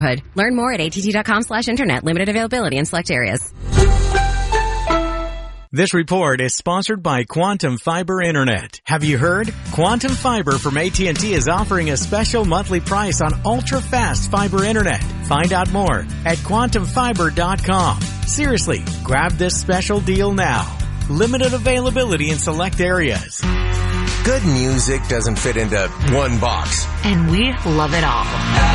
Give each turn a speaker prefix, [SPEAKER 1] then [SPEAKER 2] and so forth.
[SPEAKER 1] Learn more at att.com/internet. Limited availability in select areas.
[SPEAKER 2] This report is sponsored by Quantum Fiber Internet. Have you heard? Quantum Fiber from AT&T is offering a special monthly price on ultra-fast fiber internet. Find out more at quantumfiber.com. Seriously, grab this special deal now. Limited availability in select areas.
[SPEAKER 3] Good music doesn't fit into one box.
[SPEAKER 4] And we love it all.